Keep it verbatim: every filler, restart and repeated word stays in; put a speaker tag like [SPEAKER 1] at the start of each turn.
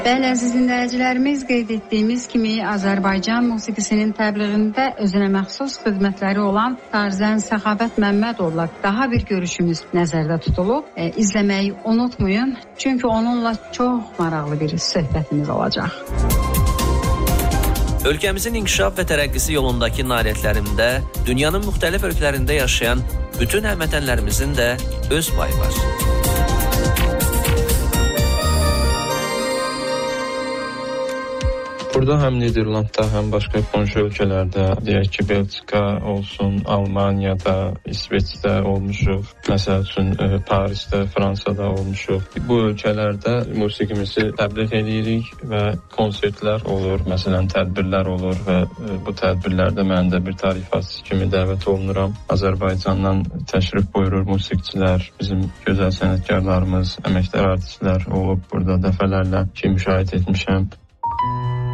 [SPEAKER 1] Bəli, əziz dinləyicilərimiz, qeyd etdiyimiz kimi Azərbaycan musiqisinin təbliğində özünə məxsus xidmətləri olan Tarzən Səxavət Məmmədovla daha bir görüşümüz nəzərdə tutulub. E, izləməyi unutmayın, çünki onunla çox maraqlı bir söhbətimiz olacaq.
[SPEAKER 2] Ölkəmizin inkişaf və tərəqqisi yolundakı nailiyyətlərində dünyanın müxtəlif ölkələrində yaşayan bütün həmvətənlərimizin də öz payı var.
[SPEAKER 3] Burada həm Niderlandda, həm başqa qonşu ölkələrdə, deyək ki, Belçika olsun, Almaniyada, İsveçdə olmuşuq. Məsəl üçün, Parisdə, Fransada olmuşuq. Bu ölkələrdə musiqimizi təbliğ edirik və konsertlər olur, məsələn, tədbirlər olur və bu tədbirlərdə mən də bir tarifatçı kimi dəvət olunuram. Azərbaycandan təşrif buyurur musiqiçilər, bizim gözəl sənətkarlarımız, əməkdar artistlər olub burada dəfələrlə ki, müşahidə etmişəm.